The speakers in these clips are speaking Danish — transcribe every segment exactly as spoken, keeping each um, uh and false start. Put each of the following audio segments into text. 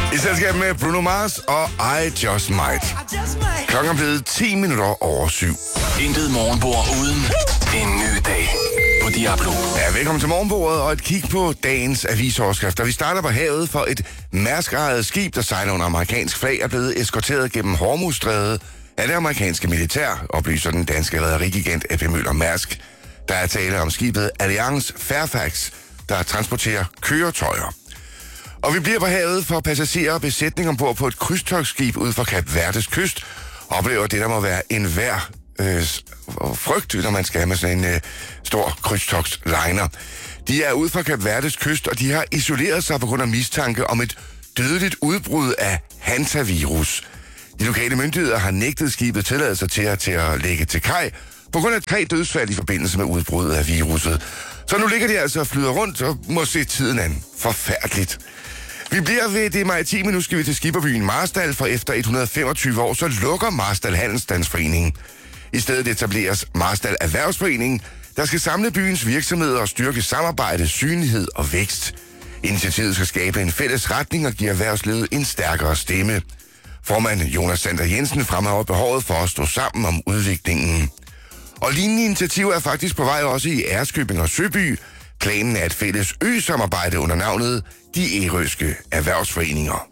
I selskab med Bruno Mars og I Just Might. Klokken er blevet ti minutter over syv. Intet morgenbord uden en ny dag på Diablo. Ja, velkommen til morgenbordet og et kig på dagens avisoverskrifter. Vi starter på havet, for et Mærsk-ejet skib, der sejler under amerikansk flag, er blevet eskorteret gennem Hormuzstrædet af det amerikanske militær, oplyser den danske rederigigant A P Møller Mærsk. Der er tale om skibet Alliance Fairfax, der transporterer køretøjer. Og vi bliver på havet, for passagerer og besætning ombord på et krydstogtskib ud for Kap Verdes kyst oplever det, der må være en vær øh, frygt, når man skal med sådan en øh, stor krydstogtsliner. De er ude for Kap Verdes kyst, og de har isoleret sig på grund af mistanke om et dødeligt udbrud af hantavirus. De lokale myndigheder har nægtet skibet tilladelse til at, til at lægge til kaj på grund af tre dødsfald i forbindelse med udbruddet af viruset. Så nu ligger de altså og flyder rundt og må se tiden an. Forfærdeligt. Vi bliver ved det maritime. Nu skal vi til skipperbyen Marstal, for efter et hundrede og femogtyve år, så lukker Marstal Handelsstandsforeningen. I stedet etableres Marstal Erhvervsforeningen, der skal samle byens virksomheder og styrke samarbejde, synlighed og vækst. Initiativet skal skabe en fælles retning og give erhvervslivet en stærkere stemme. Formand Jonas Sander Jensen fremhæver behovet for at stå sammen om udviklingen. Og lignende initiativer er faktisk på vej også i Ærøskøbing og Søby. Planen er et fælles ø-samarbejde under navnet De Ærøske Erhvervsforeninger.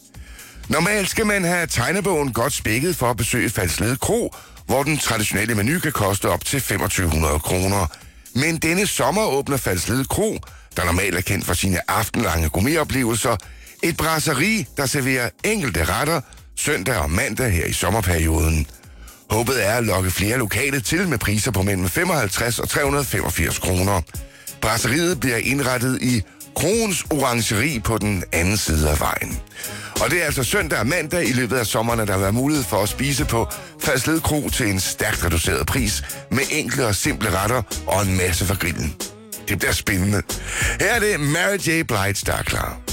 Normalt skal man have tegnebogen godt spækket for at besøge Falsled Kro, hvor den traditionelle menu kan koste op til to tusind fem hundrede kroner. Men denne sommer åbner Falsled Kro, der normalt er kendt for sine aftenlange gourmetoplevelser, et brasserie, der serverer enkelte retter søndag og mandag her i sommerperioden. Håbet er at lokke flere lokale til med priser på mellem femoghalvtreds og tre hundrede og femogfirs kroner. Brasseriet bliver indrettet i Kroens Orangeri på den anden side af vejen. Og det er altså søndag og mandag i løbet af sommeren, at der vil være mulighed for at spise på Falsled Kro til en stærkt reduceret pris med enkle og simple retter og en masse for grillen. Det bliver spændende. Her er det Mary J. Blige, der er klar.